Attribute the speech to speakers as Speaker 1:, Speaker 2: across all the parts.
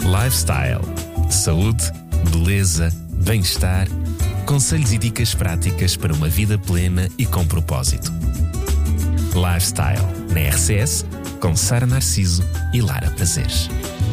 Speaker 1: Lifestyle. Saúde, beleza, bem-estar. Conselhos e dicas práticas para uma vida plena e com propósito. Lifestyle, na RCS, com Sara Narciso e Lara Prazeres.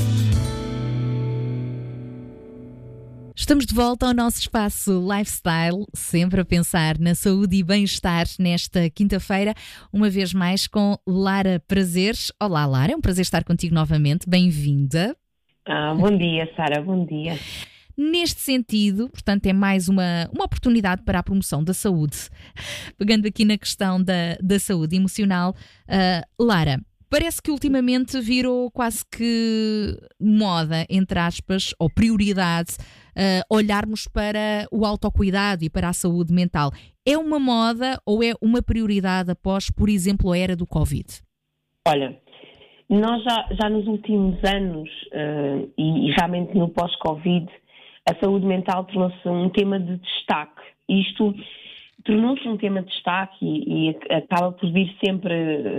Speaker 2: Estamos de volta ao nosso espaço Lifestyle, sempre a pensar na saúde e bem-estar nesta quinta-feira, uma vez mais com Lara Prazeres. Olá, Lara, é um prazer estar contigo novamente, bem-vinda.
Speaker 3: Bom dia, Sara, bom dia.
Speaker 2: Neste sentido, portanto, é mais uma oportunidade para a promoção da saúde. Pegando aqui na questão da saúde emocional, Lara, parece que ultimamente virou quase que moda, entre aspas, ou prioridade, olharmos para o autocuidado e para a saúde mental. É uma moda ou é uma prioridade após, por exemplo, a era do Covid?
Speaker 3: Olha, nós já nos últimos anos, e realmente no pós-Covid, a saúde mental tornou-se um tema de destaque. Isto tornou-se um tema de destaque e acaba por vir sempre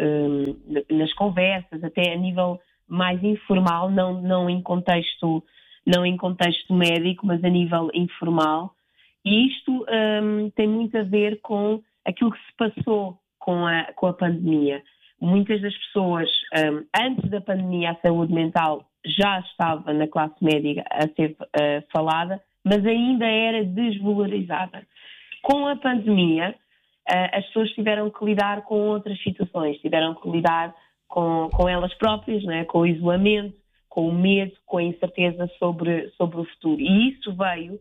Speaker 3: nas conversas, até a nível mais informal, não em contexto médico, mas a nível informal. E isto tem muito a ver com aquilo que se passou com a pandemia. Muitas das pessoas, antes da pandemia, a saúde mental já estava na classe média a ser falada, mas ainda era desvalorizada. Com a pandemia, as pessoas tiveram que lidar com outras situações, tiveram que lidar com elas próprias, não é? Com o isolamento, com o medo, com a incerteza sobre o futuro. E isso veio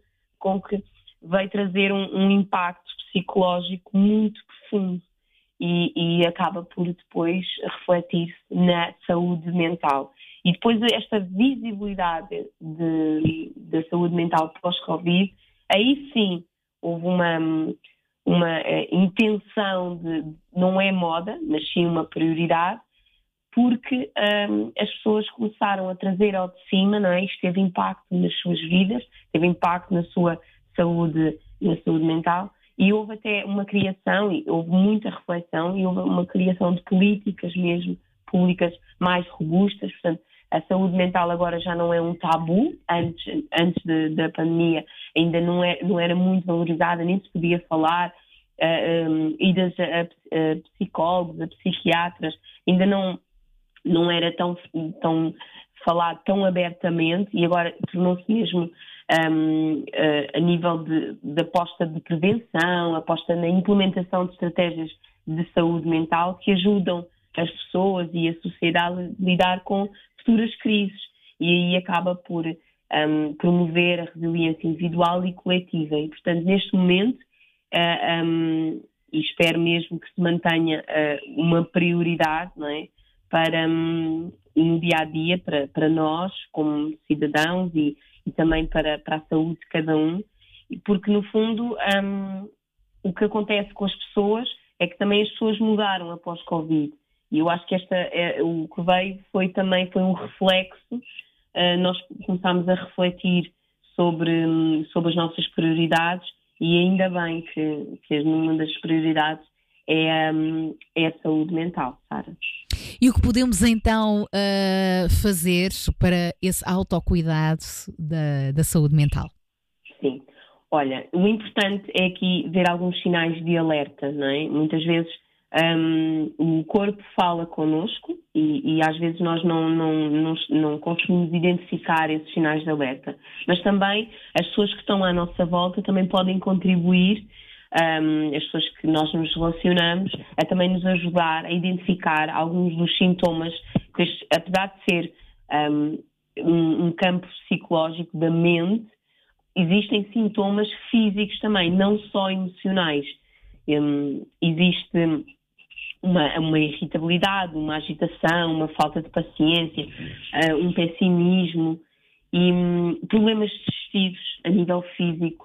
Speaker 3: trazer um impacto psicológico muito profundo e acaba por depois refletir-se na saúde mental. E depois esta visibilidade da saúde mental pós-Covid, aí sim houve uma intenção não é moda, mas sim uma prioridade, porque as pessoas começaram a trazer ao de cima, não é? Isto teve impacto nas suas vidas, teve impacto na sua saúde mental, e houve até uma criação, e houve muita reflexão, e houve uma criação de políticas mesmo, públicas mais robustas. Portanto, a saúde mental agora já não é um tabu. Antes da pandemia ainda não era muito valorizada, nem se podia falar, idas a psicólogos, a psiquiatras, ainda não era tão falado tão abertamente, e agora tornou-se mesmo a nível de aposta de prevenção, aposta na implementação de estratégias de saúde mental que ajudam as pessoas e a sociedade a lidar com futuras crises, e aí acaba por promover a resiliência individual e coletiva. E, portanto, neste momento, e espero mesmo que se mantenha uma prioridade, não é? Para no dia-a-dia, para nós, como cidadãos, e também para a saúde de cada um, porque, no fundo, o que acontece com as pessoas é que também as pessoas mudaram após Covid. E eu acho que o que veio foi um reflexo. Nós começámos a refletir sobre as nossas prioridades, e ainda bem que uma das prioridades é a saúde mental, Sara.
Speaker 2: E o que podemos então fazer para esse autocuidado da saúde mental?
Speaker 3: Sim. Olha, o importante é aqui ver alguns sinais de alerta, não é? Muitas vezes o corpo fala connosco e às vezes nós não conseguimos identificar esses sinais de alerta. Mas também as pessoas que estão à nossa volta também podem contribuir, as pessoas que nós nos relacionamos, a também nos ajudar a identificar alguns dos sintomas, que apesar de ser um campo psicológico da mente, existem sintomas físicos também, não só emocionais. Existe uma irritabilidade, uma agitação, uma falta de paciência, um pessimismo e problemas digestivos a nível físico.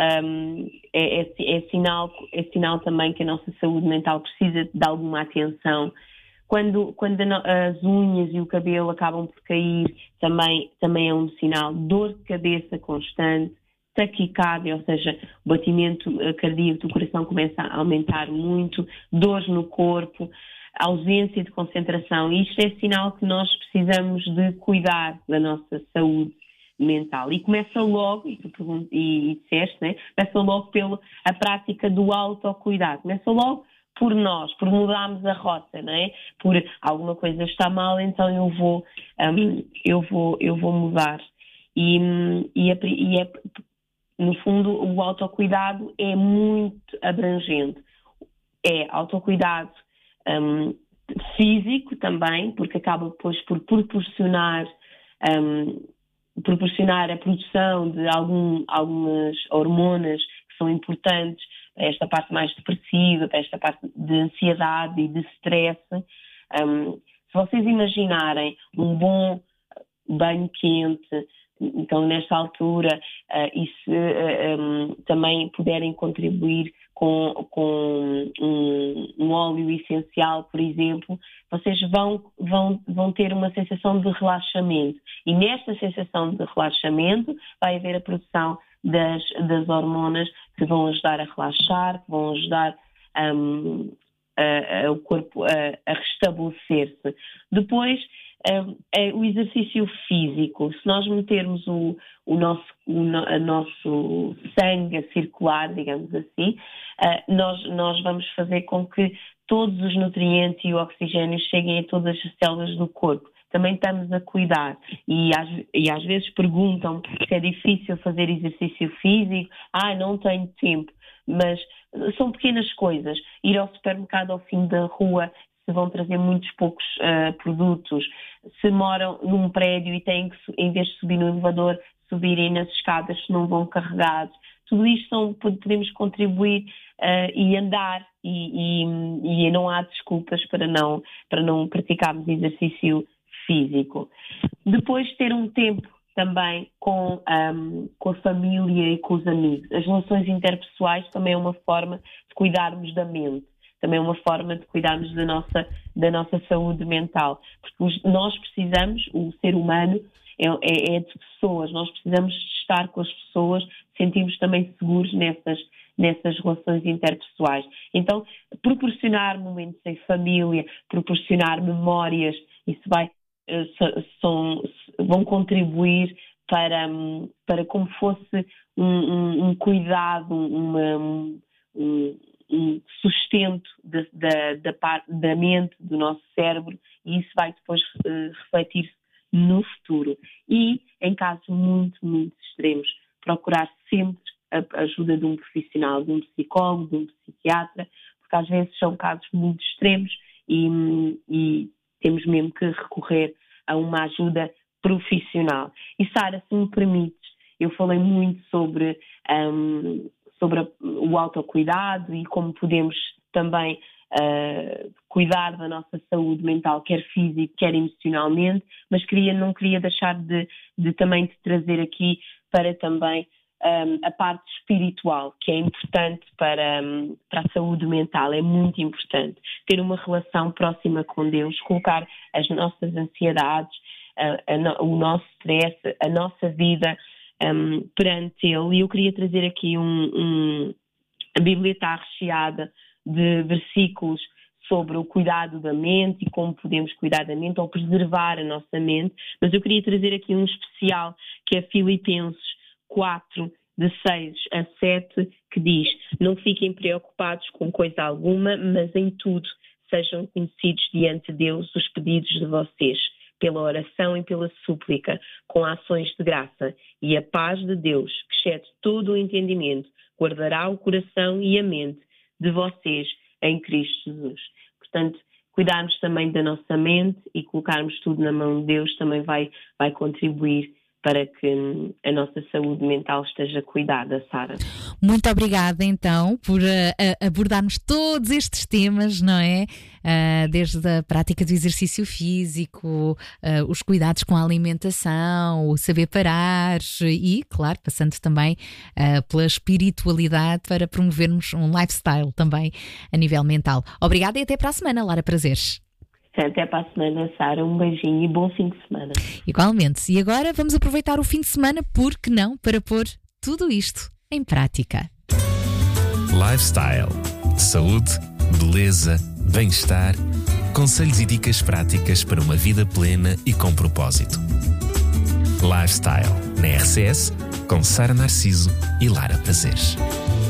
Speaker 3: É sinal também que a nossa saúde mental precisa de alguma atenção. Quando as unhas e o cabelo acabam por cair, também é um sinal. Dor de cabeça constante, taquicardia, ou seja, o batimento cardíaco do coração começa a aumentar muito, dores no corpo, ausência de concentração. E isto é sinal que nós precisamos de cuidar da nossa saúde mental. E começa logo, e tu disseste, né? Começa logo pela a prática do autocuidado. Começa logo por nós, por mudarmos a rota, não é? Por alguma coisa está mal, então eu vou mudar. No fundo, o autocuidado é muito abrangente. É autocuidado físico também, porque acaba depois por proporcionar a produção de algumas hormonas que são importantes para esta parte mais depressiva, para esta parte de ansiedade e de stress. Se vocês imaginarem um bom banho quente, então nesta altura, e se também puderem contribuir com um óleo essencial, por exemplo, vocês vão ter uma sensação de relaxamento. E nesta sensação de relaxamento vai haver a produção das hormonas que vão ajudar a relaxar, que vão ajudar o corpo a restabelecer-se. Depois, o exercício físico. Se nós metermos o nosso sangue a circular, digamos assim, nós vamos fazer com que todos os nutrientes e o oxigênio cheguem a todas as células do corpo. Também estamos a cuidar. E às vezes perguntam se é difícil fazer exercício físico. Não tenho tempo. Mas são pequenas coisas. Ir ao supermercado ao fim da rua, se vão trazer muitos poucos produtos, se moram num prédio e têm que, em vez de subir no elevador, subirem nas escadas, se não vão carregados. Tudo isto podemos contribuir e andar e não há desculpas para não praticarmos exercício físico. Depois ter um tempo também com a família e com os amigos. As relações interpessoais também é uma forma de cuidarmos da mente. Também é uma forma de cuidarmos da nossa saúde mental. Porque nós precisamos, o ser humano é de pessoas, nós precisamos estar com as pessoas, sentirmos também seguros nessas relações interpessoais. Então, proporcionar momentos em família, proporcionar memórias, isso vão contribuir para como fosse um cuidado, um sustento da mente, do nosso cérebro, e isso vai depois refletir-se no futuro. E, em casos muito, muito extremos, procurar sempre a ajuda de um profissional, de um psicólogo, de um psiquiatra, porque às vezes são casos muito extremos e temos mesmo que recorrer a uma ajuda profissional. E Sara, se me permites, eu falei muito sobre o autocuidado e como podemos também cuidar da nossa saúde mental, quer física, quer emocionalmente, mas não queria deixar de também te trazer aqui para também a parte espiritual, que é importante para a saúde mental. É muito importante ter uma relação próxima com Deus, colocar as nossas ansiedades, o nosso stress, a nossa vida perante Ele. E eu queria trazer aqui a Bíblia está recheada de versículos sobre o cuidado da mente e como podemos cuidar da mente ou preservar a nossa mente, mas eu queria trazer aqui um especial que é Filipenses 4, de 6 a 7, que diz: não fiquem preocupados com coisa alguma, mas em tudo sejam conhecidos diante de Deus os pedidos de vocês, pela oração e pela súplica, com ações de graça, e a paz de Deus, que excede todo o entendimento, guardará o coração e a mente de vocês em Cristo Jesus. Portanto, cuidarmos também da nossa mente e colocarmos tudo na mão de Deus também vai contribuir para que a nossa saúde mental esteja cuidada, Sara.
Speaker 2: Muito obrigada, então, por abordarmos todos estes temas, não é? Desde a prática do exercício físico, os cuidados com a alimentação, o saber parar e, claro, passando também pela espiritualidade para promovermos um lifestyle também a nível mental. Obrigada e até para a semana, Lara Prazeres.
Speaker 3: Até para a semana, Sara. Um beijinho e bom fim de semana.
Speaker 2: Igualmente. E agora vamos aproveitar o fim de semana, por que não, para pôr tudo isto em prática.
Speaker 1: Lifestyle. Saúde, beleza, bem-estar. Conselhos e dicas práticas para uma vida plena e com propósito. Lifestyle, na RCS, com Sara Narciso e Lara Prazeres.